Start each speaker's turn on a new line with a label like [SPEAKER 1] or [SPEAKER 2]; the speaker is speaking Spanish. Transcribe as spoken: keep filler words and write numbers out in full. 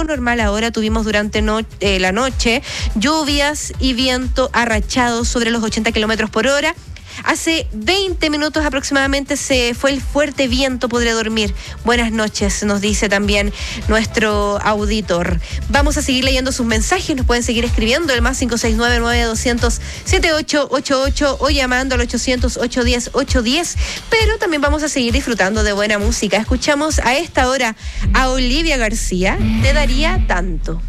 [SPEAKER 1] normal ahora. Tuvimos durante no, eh, la noche lluvias y viento arrachado sobre los ochenta kilómetros por hora. Hace veinte minutos aproximadamente se fue el fuerte viento, podré dormir. Buenas noches, nos dice también nuestro auditor. Vamos a seguir leyendo sus mensajes, nos pueden seguir escribiendo el más cinco seis nueve, nueve dos cero cero, siete ocho ocho ocho o llamando al ochocientos, ochocientos diez, ochocientos diez, pero también vamos a seguir disfrutando de buena música. Escuchamos a esta hora a Olivia García, Te daría tanto.